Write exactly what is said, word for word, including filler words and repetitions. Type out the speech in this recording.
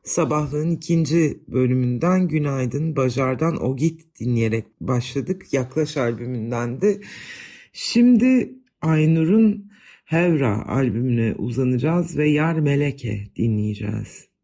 Sabahlığın ikinci bölümünden Günaydın Bajar'dan O Git dinleyerek başladık. Yaklaş albümünden de. Şimdi Aynur'un Hevra albümüne uzanacağız ve Yar Meleke dinleyeceğiz.